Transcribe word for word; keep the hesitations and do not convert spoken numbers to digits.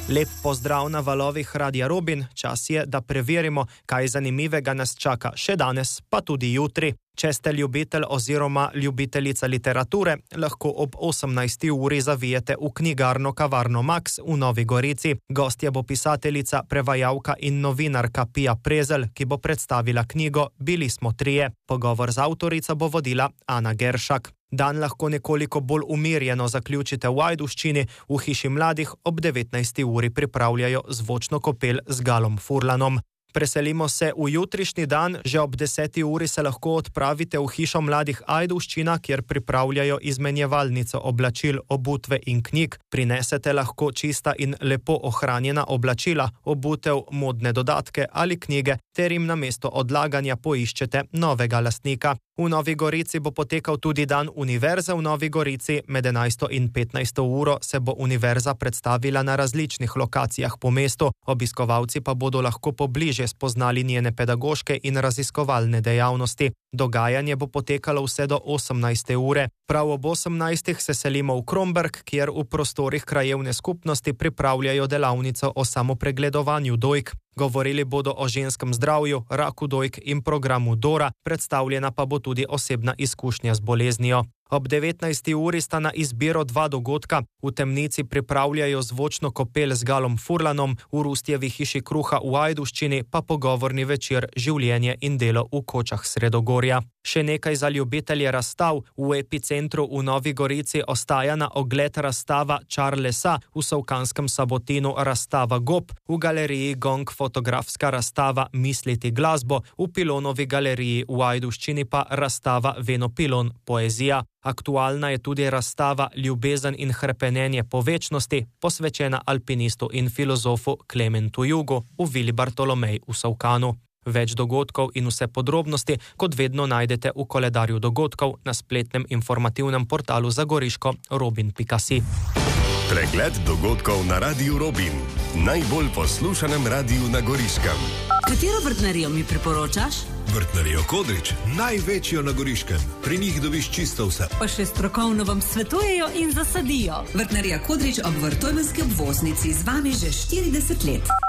Lep pozdrav na valovih Radia Robin. Čas je, da preverimo, kaj zanimivega nas čaka še danes, pa tudi jutri. Če ste ljubitelj oziroma ljubiteljica literature, lahko ob osemnajsti uri zavijete v knjigarno Kavarno Max v Novi Gorici. Gostja bo pisateljica, prevajalka in novinarka Pia Prezelj, ki bo predstavila knjigo Bili smo trije. Pogovor z avtorico bo vodila Ana Geršak. Dan lahko nekoliko bolj umirjeno zaključite v Ajdovščini. V Hiši mladih ob devetnajsti uri pripravljajo zvočno kopel z Galom Furlanom. Preselimo se v jutrišnji dan. Že ob deseti uri se lahko odpravite v Hišo mladih Ajdovščina, kjer pripravljajo izmenjevalnico oblačil, obutve in knjig. Prinesete lahko čista in lepo ohranjena oblačila, obutev, modne dodatke ali knjige, ter jim namesto odlaganja poiščete novega lastnika. V Novi Gorici bo potekal tudi dan Univerze v Novi Gorici. Med enajsto in petnajsto uro se bo univerza predstavila na različnih lokacijah po mestu. Obiskovalci pa bodo lahko pobliže spoznali njene pedagoške in raziskovalne dejavnosti. Dogajanje bo potekalo vse do osemnajste ure. Prav ob osemnajstih se selimo v Kromberk, kjer v prostorih krajevne skupnosti pripravljajo delavnico o samopregledovanju dojk. Govorili bodo o ženskem zdravju, raku dojk in programu Dora, predstavljena pa bo tudi osebna izkušnja z boleznijo. Ob devetnajsti uri sta na izbiro dva dogodka. V Temnici pripravljajo zvočno kopel z Galom Furlanom, v Rustjevi hiši kruha v Ajdovščini pa pogovorni večer Življenje in delo v Kočah Sredogorja. Še nekaj za ljubitelje razstav. V Epicentru v Novi Gorici ostaja na ogled razstava Čar lesa, v Solkanskem Sabotinu razstava Gob, v galeriji Gong fotografska razstava Misliti glasbo, v Pilonovi galeriji v Ajdovščini pa razstava Venopilon poezija. Aktualna je tudi razstava Ljubezen in hrepenenje po večnosti, posvečena alpinistu in filozofu Klementu Jugu v Vili Bartolomej v Solkanu. Več dogodkov in vse podrobnosti kot vedno najdete v koledarju dogodkov na spletnem informativnem portalu za Goriško robin pika si. Pregled dogodkov na Radiu Robin, najbolj poslušanem radiju na Goriškem. Katero vrtnarijo mi priporočaš? Vrtnarijo Kodrič, največjo na Goriškem. Pri njih dobiš čisto vse. Pa še strokovno vam svetujejo in zasadijo. Vrtnarija Kodrič ob Vrtojmenski obvoznici z vami že štirideset let.